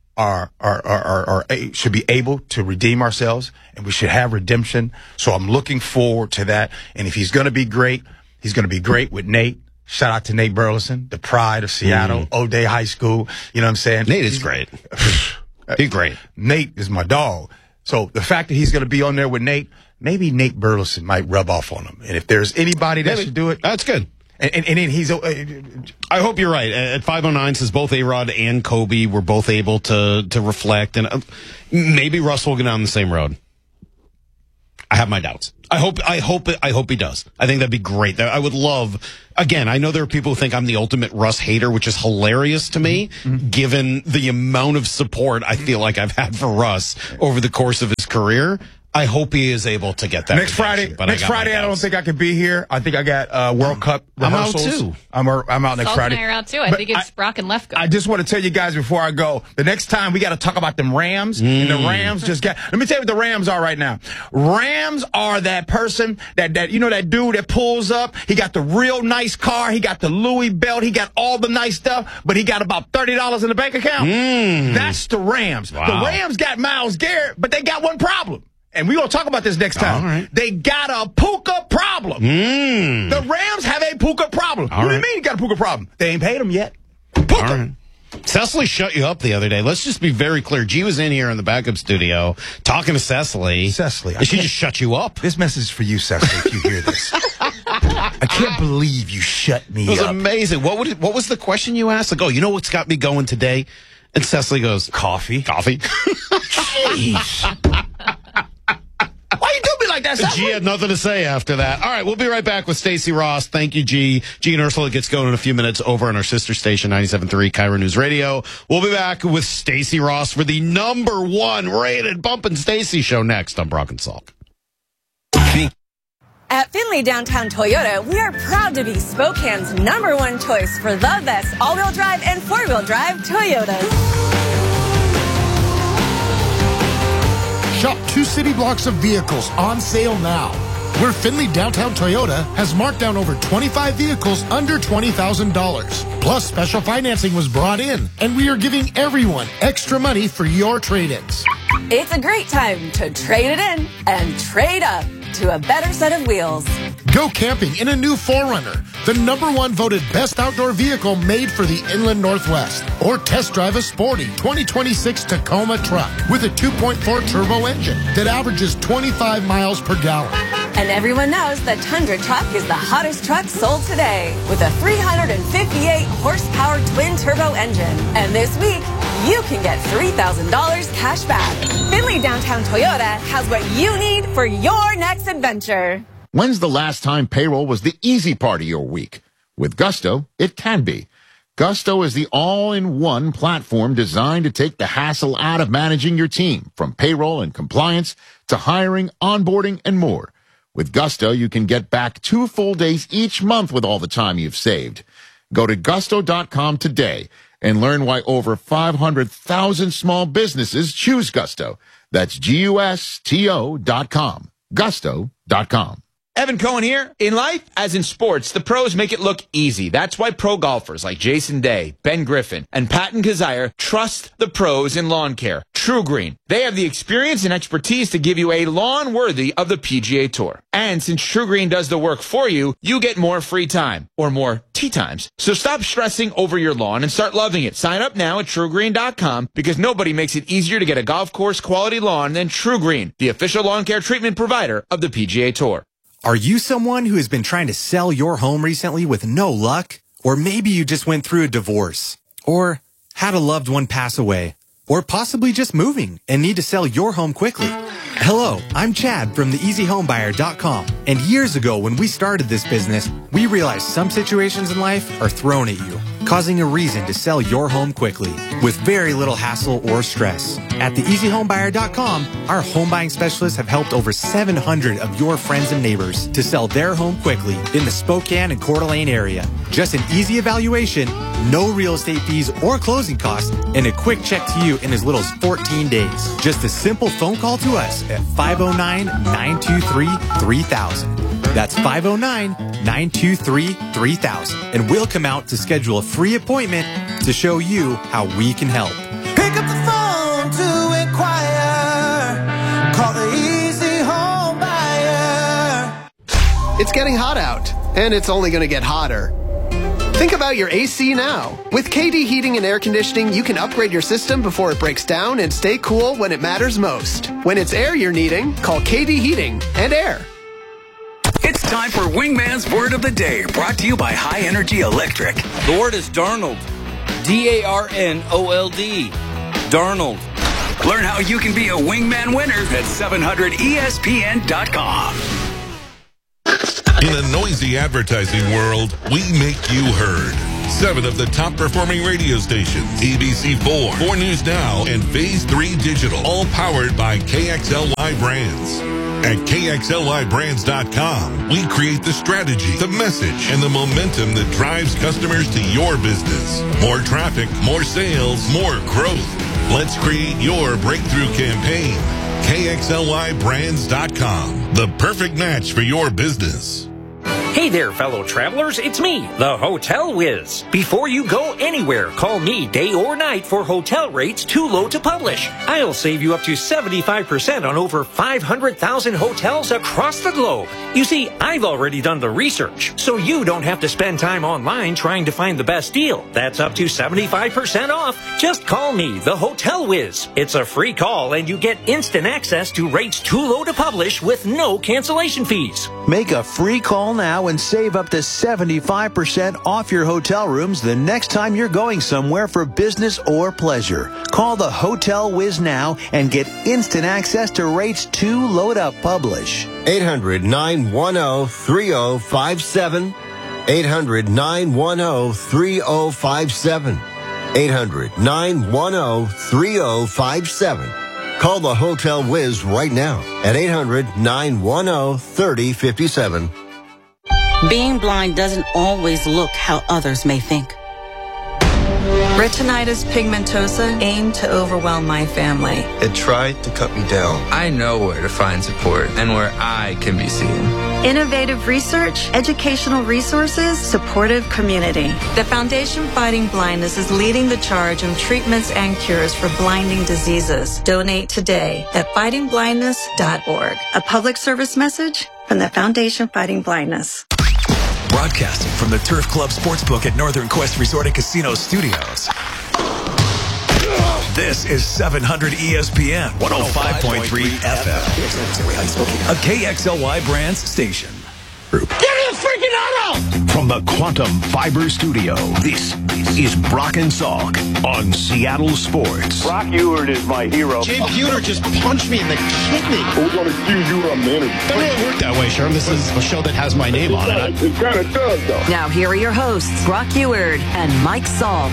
should be able to redeem ourselves, and we should have redemption. So I'm looking forward to that. And if he's going to be great, he's going to be great with Nate. Shout out to Nate Burleson, the pride of Seattle, O'Day High School. You know what I'm saying? Nate is great. He's great. Nate is my dog. So the fact that he's going to be on there with Nate, maybe Nate Burleson might rub off on him. And if there's anybody that should do it, that's good. And then he's. I hope you're right. At 5:09 says both A-Rod and Kobe were both able to reflect, and maybe Russ will go down the same road. I have my doubts. I hope he does. I think that'd be great. I would love. Again, I know there are people who think I'm the ultimate Russ hater, which is hilarious to me, given the amount of support I feel like I've had for Russ over the course of his career. I hope he is able to get that. Next Friday, I don't think I could be here. I think I got World Cup rehearsals. I'm out too. I'm out next Salt Friday. And I are out too. I think it's Brock and Lefko. I just want to tell you guys before I go, the next time we got to talk about them Rams. And the Rams just got. Let me tell you what the Rams are right now. Rams are that person that that dude that pulls up. He got the real nice car. He got the Louis belt. He got all the nice stuff, but he got about $30 in the bank account. That's the Rams. Wow. The Rams got Myles Garrett, but they got one problem. And we're going to talk about this next time. All right. They got a Puka problem. The Rams have a Puka problem. What do you mean you got a Puka problem? They ain't paid him yet. Puka. All right. Cecily shut you up the other day. Let's just be very clear. G was in here in the backup studio talking to Cecily. Cecily. And she just shut you up. This message is for you, Cecily, if you hear this. I can't believe you shut me up. It was amazing. What was the question you asked? Like, you know what's got me going today? And Cecily goes, Coffee. Jeez. Why you do me like that, Cecily? G had nothing to say after that. All right, we'll be right back with Stacey Ross. Thank you, G. G and Ursula gets going in a few minutes over on our sister station, 97.3 Cairo News Radio. We'll be back with Stacey Ross for the #1 rated Bump and Stacey show next on Brock and Salk. At Findlay Downtown Toyota, we are proud to be Spokane's #1 choice for the best all-wheel drive and four-wheel drive Toyotas. Shop 2 city blocks of vehicles on sale now. Where Findlay Downtown Toyota has marked down over 25 vehicles under $20,000. Plus, special financing was brought in, and we are giving everyone extra money for your trade-ins. It's a great time to trade it in and trade up to a better set of wheels. Go camping in a new 4Runner, the #1 voted best outdoor vehicle made for the Inland Northwest. Or test drive a sporty 2026 Tacoma truck with a 2.4 turbo engine that averages 25 miles per gallon. And everyone knows the Tundra truck is the hottest truck sold today with a 358 horsepower twin turbo engine. And this week, you can get $3,000 cash back. Findlay Downtown Toyota has what you need for your next adventure. When's the last time payroll was the easy part of your week? With Gusto, it can be. Gusto is the all-in-one platform designed to take the hassle out of managing your team, from payroll and compliance to hiring, onboarding, and more. With Gusto, you can get back 2 full days each month with all the time you've saved. Go to gusto.com today and learn why over 500,000 small businesses choose Gusto. That's GUSTO.com. Gusto.com. Evan Cohen here. In life, as in sports, the pros make it look easy. That's why pro golfers like Jason Day, Ben Griffin, and Patton Kazire trust the pros in lawn care. True Green. They have the experience and expertise to give you a lawn worthy of the PGA Tour. And since True Green does the work for you, you get more free time, or more tee times. So stop stressing over your lawn and start loving it. Sign up now at TrueGreen.com, because nobody makes it easier to get a golf course quality lawn than True Green, the official lawn care treatment provider of the PGA Tour. Are you someone who has been trying to sell your home recently with no luck? Or maybe you just went through a divorce, or had a loved one pass away, or possibly just moving and need to sell your home quickly. Hello, I'm Chad from theeasyhomebuyer.com. And years ago, when we started this business, we realized some situations in life are thrown at you, causing a reason to sell your home quickly with very little hassle or stress. At theeasyhomebuyer.com, our home buying specialists have helped over 700 of your friends and neighbors to sell their home quickly in the Spokane and Coeur d'Alene area. Just an easy evaluation, no real estate fees or closing costs, and a quick check to you in as little as 14 days. Just a simple phone call to us at 509-923-3000. That's 509-923-3000. And we'll come out to schedule a free appointment to show you how we can help. Pick up the phone to inquire. Call the Easy Home Buyer. It's getting hot out, and it's only going to get hotter. Think about your AC now. With KD Heating and Air Conditioning, you can upgrade your system before it breaks down and stay cool when it matters most. When it's air you're needing, call KD Heating and Air. It's Time for Wingman's Word of the Day, brought to you by High Energy Electric. The word is Darnold. D-A-R-N-O-L-D. Darnold. Learn how you can be a Wingman winner at 700ESPN.com. In the noisy advertising world, we make you heard. 7 of the top performing radio stations, ABC4, 4 News Now, and Phase 3 Digital, all powered by KXLY Brands. At KXLYBrands.com, we create the strategy, the message, and the momentum that drives customers to your business. More traffic, more sales, more growth. Let's create your breakthrough campaign. KXLYBrands.com, the perfect match for your business. Hey there, fellow travelers. It's me, the Hotel Whiz. Before you go anywhere, call me day or night for hotel rates too low to publish. I'll save you up to 75% on over 500,000 hotels across the globe. You see, I've already done the research, so you don't have to spend time online trying to find the best deal. That's up to 75% off. Just call me, the Hotel Whiz. It's a free call, and you get instant access to rates too low to publish with no cancellation fees. Make a free call now and save up to 75% off your hotel rooms the next time you're going somewhere for business or pleasure. Call the Hotel Whiz now and get instant access to rates too low to publish. 800-910-3057. 800-910-3057. 800-910-3057. Call the Hotel Whiz right now at 800-910-3057. Being blind doesn't always look how others may think. Retinitis pigmentosa aimed to overwhelm my family. It tried to cut me down. I know where to find support and where I can be seen. Innovative research, educational resources, supportive community. The Foundation Fighting Blindness is leading the charge on treatments and cures for blinding diseases. Donate today at fightingblindness.org. A public service message from the Foundation Fighting Blindness. Broadcasting from the Turf Club Sportsbook at Northern Quest Resort and Casino Studios. This is 700 ESPN 105.3 FM. A KXLY Brands station. Give me a freaking auto! From the Quantum Fiber Studio, this is Brock and Salk on Seattle Sports. Brock Ewert is my hero. Jay Buhner just punched me in the kidney. We're going to accuse you of manager. Doesn't it work that way, Sherm? This is a show that has my name on it. It kind of does, though. Now, here are your hosts, Brock Ewert and Mike Salk.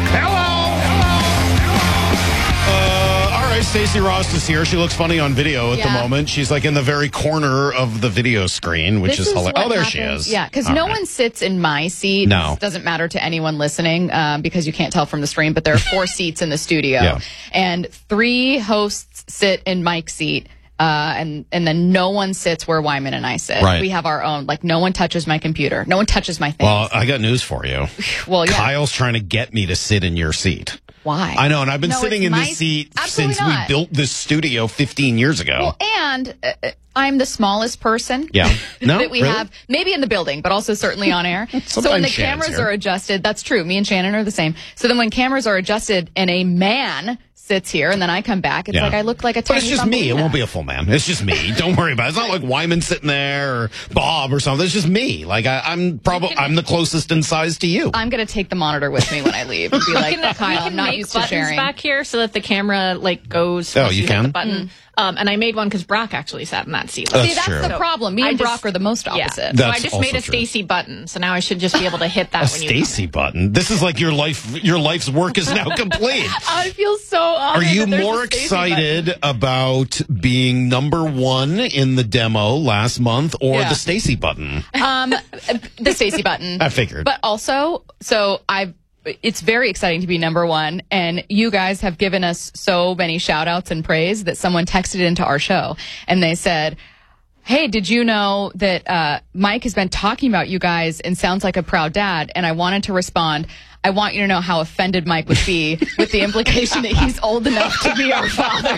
All right, Stacey Ross is here. She looks funny on video at the moment. She's like in the very corner of the video screen, which is hilarious. Oh, there she is. Yeah, because no one sits in my seat. No. This doesn't matter to anyone listening because you can't tell from the stream, but there are 4 seats in the studio. And 3 hosts sit in Mike's seat. And then no one sits where Wyman and I sit. Right. We have our own. Like, no one touches my computer. No one touches my things. Well, I got news for you. Well, yeah. Kyle's trying to get me to sit in your seat. Why? I know, and I've been sitting in this seat since we built this studio 15 years ago. Well, and I'm the smallest person that we have, maybe in the building, but also certainly on air. So when the cameras are adjusted, that's true. Me and Shannon are the same. So then when cameras are adjusted and a man sits here and then I come back, it's like I look like a tiny But it's just me. It won't be a full man. It's just me. Don't worry about it. It's not like Wyman sitting there or Bob or something. It's just me. Like I'm the closest in size to you. I'm going to take the monitor with me when I leave and be like, Kyle, I'm not used to sharing. Back here so that the camera goes. Oh, you can? The button. And I made one because Brock actually sat in that seat. See, that's the problem. Me and Brock are the most opposite. So I just made a Stacey button. So now I should just be able to hit that when you Stacey button. This is like your life's work is now complete. I feel so honored. Are you more excited about being number 1 in the demo last month or the Stacey button? The Stacey button. I figured. But also, it's very exciting to be number 1, and you guys have given us so many shout outs and praise that someone texted into our show and they said, hey, did you know that Mike has been talking about you guys and sounds like a proud dad? And I wanted to respond, I want you to know how offended Mike would be with the implication that he's old enough to be our father.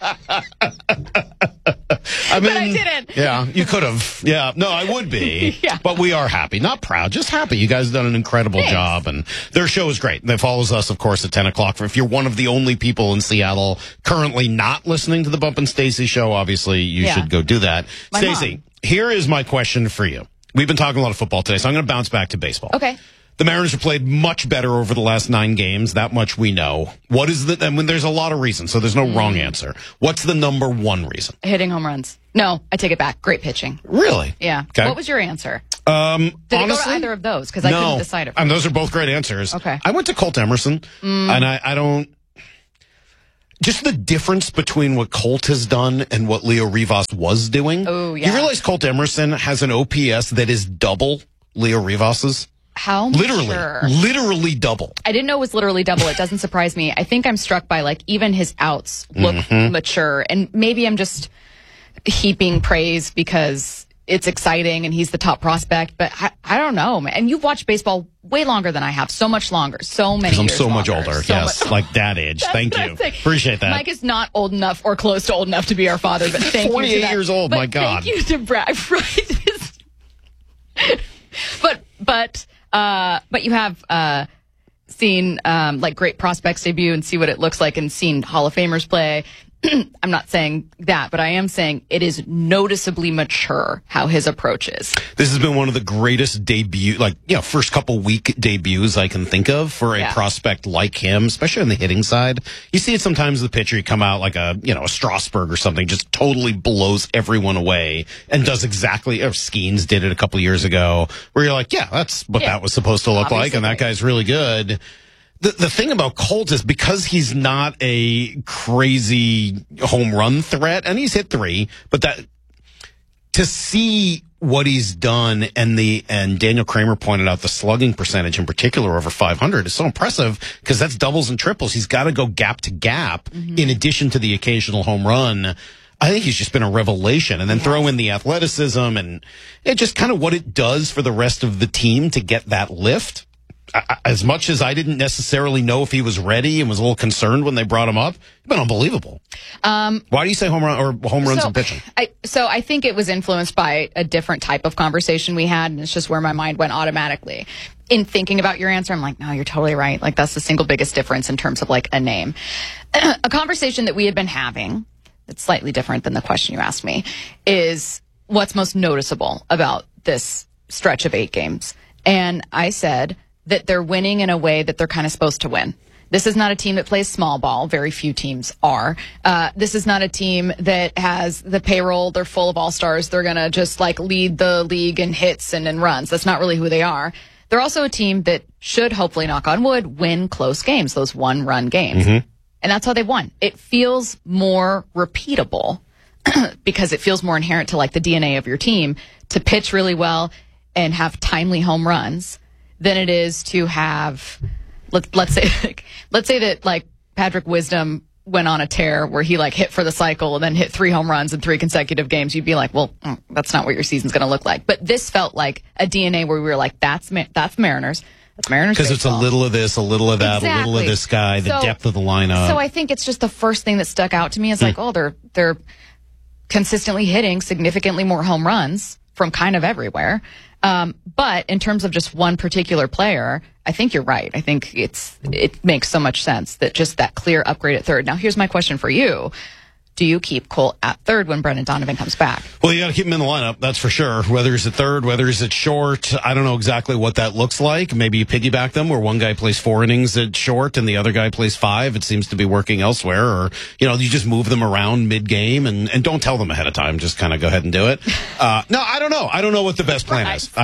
But I didn't. Yeah, you could have. Yeah, no, I would be. But we are happy. Not proud, just happy. You guys have done an incredible job, and their show is great. They follows us, of course, at 10 o'clock. If you're one of the only people in Seattle currently not listening to the Bump and Stacey show, obviously you should go do that. Stacey, here is my question for you. We've been talking a lot of football today, so I'm going to bounce back to baseball. Okay. The Mariners have played much better over the last 9 games. That much we know. What is the? I mean, there's a lot of reasons, so there's no wrong answer. What's the number one reason? Hitting home runs. No, I take it back. Great pitching. Really? Yeah. Okay. What was your answer? Did it go to either of those? Because I couldn't decide it. Those are both great answers. Okay. I went to Colt Emerson, and I don't. Just the difference between what Colt has done and what Leo Rivas was doing. Oh, yeah. You realize Colt Emerson has an OPS that is double Leo Rivas's? How literally double. I didn't know it was literally double. It doesn't surprise me. I think I'm struck by like even his outs look mature, and maybe I'm just heaping praise because it's exciting and he's the top prospect. But I don't know, man. And you've watched baseball way longer than I have, so much longer, so many. Because years I'm so much longer, older. Yes, like that age. Thank you. Appreciate that. Mike is not old enough or close to old enough to be our father, but thank 48 you. 48 years old. But my God. Thank you to Brad. Right. But you have seen like great prospects debut and see what it looks like, and seen Hall of Famers play. I'm not saying that, but I am saying it is noticeably mature how his approach is. This has been one of the greatest first couple week debuts I can think of for a prospect like him, especially on the hitting side. You see it sometimes the pitcher, come out like a Strasburg or something, just totally blows everyone away and does exactly, or Skeens did it a couple years ago, where you're like, that's what that was supposed to look like, and that guy's really good. The thing about Colt is because he's not a crazy home run threat, and he's hit 3, but that to see what he's done and Daniel Kramer pointed out the slugging percentage in particular over 500 is so impressive because that's doubles and triples. He's got to go gap to gap in addition to the occasional home run. I think he's just been a revelation, and then throw in the athleticism and it just kind of what it does for the rest of the team to get that lift. As much as I didn't necessarily know if he was ready and was a little concerned when they brought him up, it's been unbelievable. Why do you say home runs and pitching? I think it was influenced by a different type of conversation we had, and it's just where my mind went automatically. In thinking about your answer, I'm like, no, you're totally right. Like, that's the single biggest difference in terms of like a name. A conversation that we had been having that's slightly different than the question you asked me is what's most noticeable about this stretch of 8 games. And I said that they're winning in a way that they're kind of supposed to win. This is not a team that plays small ball. Very few teams are. This is not a team that has the payroll. They're full of all-stars. They're going to just like lead the league in hits and in runs. That's not really who they are. They're also a team that should, hopefully, knock on wood, win close games, those one-run games. And that's how they won. It feels more repeatable because it feels more inherent to like the DNA of your team to pitch really well and have timely home runs than it is to have, let's say that like Patrick Wisdom went on a tear where he like hit for the cycle and then hit 3 home runs in 3 consecutive games. You'd be like, well, that's not what your season's going to look like. But this felt like a DNA where we were like, that's Mariners. That's Mariners because it's a little of this, a little of that, a little of this guy, the depth of the lineup. So I think it's just the first thing that stuck out to me is like, oh, they're consistently hitting significantly more home runs from kind of everywhere. But in terms of just one particular player, I think you're right. I think it makes so much sense that just that clear upgrade at third. Now, here's my question for you. Do you keep Colt at third when Brendan Donovan comes back? Well, you got to keep him in the lineup, that's for sure. Whether he's at third, whether he's at short, I don't know exactly what that looks like. Maybe you piggyback them where one guy plays 4 innings at short and the other guy plays 5. It seems to be working elsewhere. Or, you just move them around mid-game and don't tell them ahead of time. Just kind of go ahead and do it. No, I don't know. I don't know what the best plan is.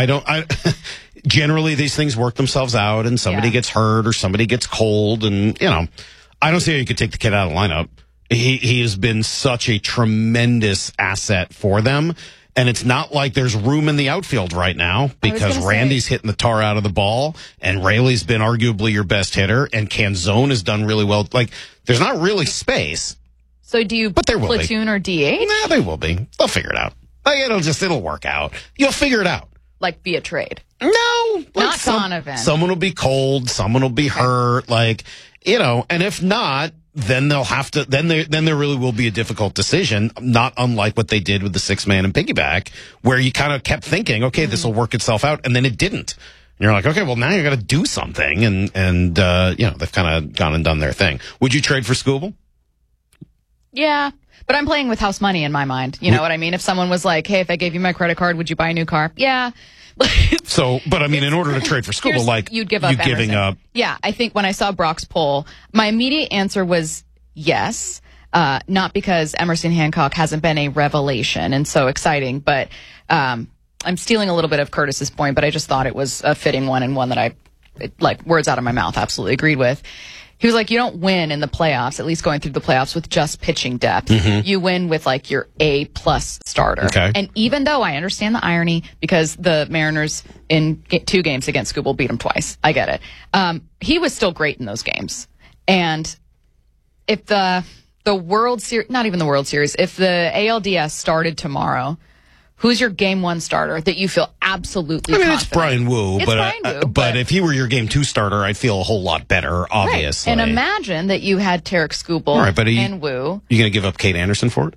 Generally, these things work themselves out and somebody gets hurt or somebody gets cold and, I don't see how you could take the kid out of the lineup. He has been such a tremendous asset for them. And it's not like there's room in the outfield right now because Randy's hitting the tar out of the ball and Rayleigh's been arguably your best hitter and Canzone has done really well. Like, there's not really space. So do you platoon or DH? Nah, they will be. They'll figure it out. Like, it'll work out. You'll figure it out. Like via trade? No. Not Donovan. Someone will be cold. Someone will be hurt. Like, and if not, then they'll have to, then there really will be a difficult decision, not unlike what they did with the 6-man and piggyback, where you kind of kept thinking, okay, this will work itself out, and then it didn't. And you're like, okay, well, now you got to do something, and they've kind of gone and done their thing. Would you trade for Skubal? Yeah. But I'm playing with house money in my mind. You know what I mean? If someone was like, hey, if I gave you my credit card, would you buy a new car? Yeah. So, but I mean, in order to trade for Skubal, like, you'd give up you giving Emerson. up. Yeah. I think when I saw Brock's poll, my immediate answer was yes. Not because Emerson Hancock hasn't been a revelation and so exciting, but I'm stealing a little bit of Curtis's point, but I just thought it was a fitting one and one that like words out of my mouth, absolutely agreed with. He was like, you don't win in the playoffs, at least going through the playoffs, with just pitching depth. Mm-hmm. You win with like your A-plus starter. Okay. And even though I understand the irony, because the Mariners in 2 games against Skubal beat him twice, I get it. He was still great in those games. And if the World Series, not even the World Series, if the ALDS started tomorrow, who's your game 1 starter that you feel absolutely confident? It's Brian Wu, but if he were your game 2 starter, I'd feel a whole lot better, obviously. Right. And imagine that you had Tarek Skubal and Wu. You going to give up Kate Anderson for it?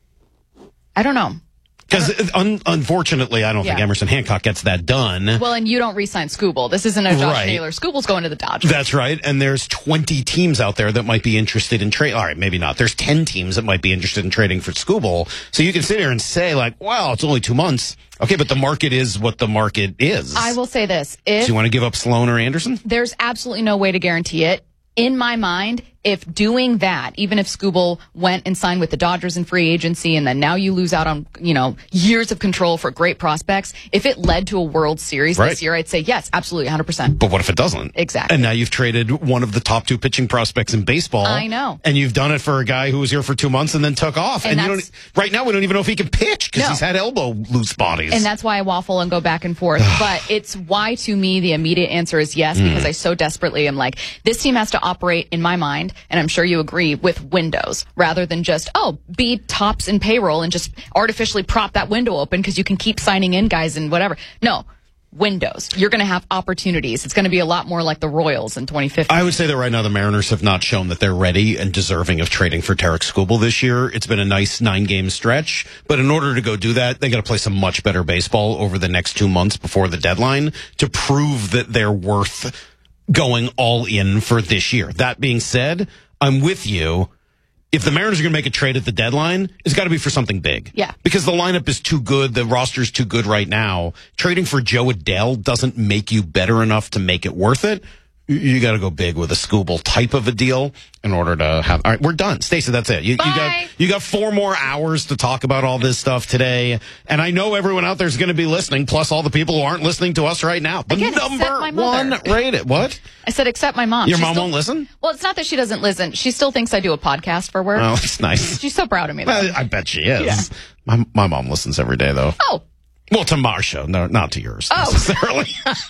I don't know. Because unfortunately, I don't think Emerson Hancock gets that done. Well, and you don't re-sign Skubal. This isn't a Josh Naylor. Skubal's going to the Dodgers. That's right. And there's 20 teams out there that might be interested in trade. All right, maybe not. There's 10 teams that might be interested in trading for Skubal. So you can sit here and say, like, wow, it's only 2 months. Okay, but the market is what the market is. I will say this. Do you want to give up Sloan or Anderson? There's absolutely no way to guarantee it. In my mind, if doing that, even if Skubal went and signed with the Dodgers in free agency, and then now you lose out on, years of control for great prospects, if it led to a World Series this year, I'd say yes, absolutely, 100%. But what if it doesn't? Exactly. And now you've traded one of the top 2 pitching prospects in baseball. I know. And you've done it for a guy who was here for 2 months and then took off. And right now we don't even know if he can pitch because he's had elbow loose bodies. And that's why I waffle and go back and forth. But it's why, to me, the immediate answer is yes, because I so desperately am like, this team has to operate, in my mind, and I'm sure you agree, with windows rather than just, be tops in payroll and just artificially prop that window open because you can keep signing in guys and whatever. No. Windows. You're going to have opportunities. It's going to be a lot more like the Royals in 2015. I would say that right now the Mariners have not shown that they're ready and deserving of trading for Tarek Skubal this year. It's been a nice 9-game stretch, but in order to go do that, they got to play some much better baseball over the next 2 months before the deadline to prove that they're worth going all in for this year. That being said, I'm with you. If the Mariners are going to make a trade at the deadline, it's got to be for something big. Yeah. Because the lineup is too good. The roster's too good right now. Trading for Joe Adele doesn't make you better enough to make it worth it. You got to go big with a Skubal type of a deal in order to have. All right, we're done. Stacey, that's it. You got 4 more hours to talk about all this stuff today. And I know everyone out there is going to be listening, plus all the people who aren't listening to us right now. The number 1 rated. What? I said, except my mom. Your mom won't listen? Well, it's not that she doesn't listen. She still thinks I do a podcast for work. Oh, that's nice. She's so proud of me, though. I bet she is. Yeah. My mom listens every day, though. Oh. Well, to my show, no, not to yours necessarily.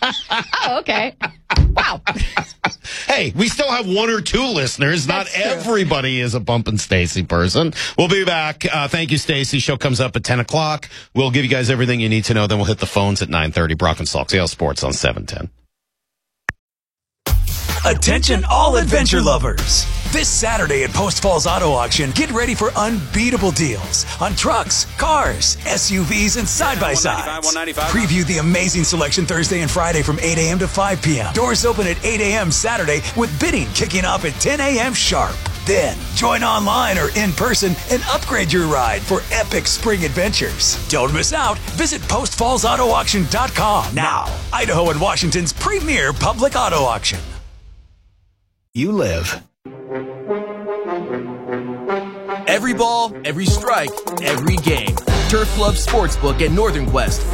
Oh, okay. Wow. Hey, we still have 1 or 2 listeners. Not everybody is a Bump and Stacey person. We'll be back. Thank you, Stacey. Show comes up at 10 o'clock. We'll give you guys everything you need to know. Then we'll hit the phones at 9:30. Brock and Salk, CL Sports on 710. Attention all adventure lovers. This Saturday at Post Falls Auto Auction, get ready for unbeatable deals on trucks, cars, SUVs, and side-by-sides. Preview the amazing selection Thursday and Friday from 8 a.m. to 5 p.m. Doors open at 8 a.m. Saturday with bidding kicking off at 10 a.m. sharp. Then, join online or in person and upgrade your ride for epic spring adventures. Don't miss out. Visit postfallsautoauction.com now. Idaho and Washington's premier public auto auction. You live. Every ball, every strike, every game. Turf Club Sportsbook at Northern Quest